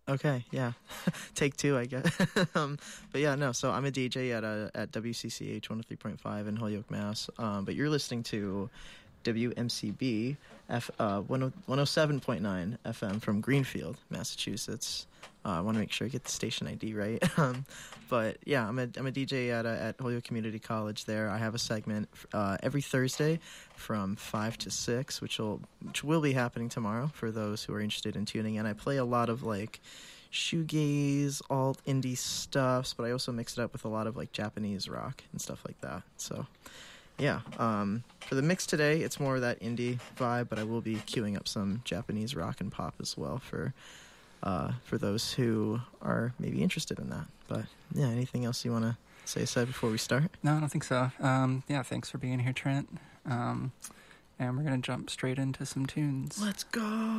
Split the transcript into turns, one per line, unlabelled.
Okay, yeah. Take two, I guess. But yeah, no, so I'm a DJ at WCCH 103.5 in Holyoke, Mass. But you're listening to WMCB 107.9 FM from Greenfield, Massachusetts. I want to make sure I get the station ID right. But yeah, I'm a DJ at Holyoke Community College there. I have a segment every Thursday from 5 to 6, which will be happening tomorrow for those who are interested in tuning in. I play a lot of like shoegaze, alt indie stuffs, but I also mix it up with a lot of like Japanese rock and stuff like that. So yeah, for the mix today, it's more of that indie vibe, but I will be queuing up some Japanese rock and pop as well for those who are maybe interested in that. But yeah, anything else you want to say, Seb, before we start?
No, I don't think so. Yeah, thanks for being here, Trent. And we're going to jump straight into some tunes.
Let's go!